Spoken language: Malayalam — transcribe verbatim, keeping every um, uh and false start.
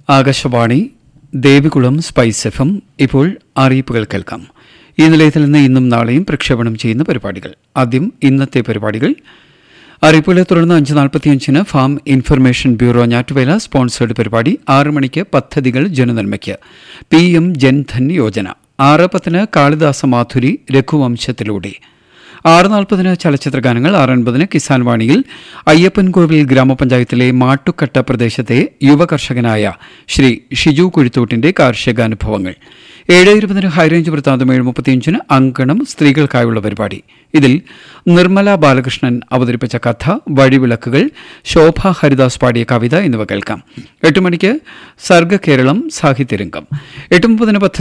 Akashvani Devikulam spice F M. ഇപ്പോൾ അറിയിപ്പുകൾ കേൾക്കാം. ഈ നിലയത്തിൽ നിന്ന് ഇന്നും നാളെയും പ്രക്ഷേപണം ചെയ്യുന്ന പരിപാടികൾ. ആദ്യം ഇന്നത്തെ പരിപാടികൾ. അറിയിപ്പുകളെ തുടർന്ന് അഞ്ച് നാൽപ്പത്തിയഞ്ചിന് ഫാം ഇൻഫർമേഷൻ ബ്യൂറോ ഞാറ്റുവേല സ്പോൺസേഡ് പരിപാടി. ആറ് മണിക്ക് പദ്ധതികൾ ജനനന്മയ്ക്ക് പി എം ജൻധൻ യോജന. ആറ് പത്തിന് കാളിദാസ മാധുരി രഘുവംശത്തിലൂടെ. ആറ് നാൽപ്പതിന് ചലച്ചിത്ര ഗാനങ്ങൾ. ആറ് അൻപതിന് കിസാൻ വാണിയിൽ അയ്യപ്പൻകോവിൽ ഗ്രാമപഞ്ചായത്തിലെ മാട്ടുക്കട്ട പ്രദേശത്തെ യുവകർഷകനായ ശ്രീ ഷിജു കുഴിത്തോട്ടിന്റെ കാർഷികാനുഭവങ്ങൾ. ഏഴ് ഇരുപതിന് ഹൈറേഞ്ച് വൃത്താന്തം. ഏഴ് മുപ്പത്തിയഞ്ചിന് അങ്കണം സ്ത്രീകൾക്കായുള്ള പരിപാടി. ഇതിൽ നിർമ്മല ബാലകൃഷ്ണൻ അവതരിപ്പിച്ച കഥ, വഴിവിളക്കുകൾ, ശോഭ ഹരിദാസ് പാടിയ കവിത എന്നിവ കേൾക്കാം. എട്ട് മണിക്ക് സർഗ കേരളം സാഹിത്യരംഗം. എട്ട് മുപ്പതിന് പദ്ധതി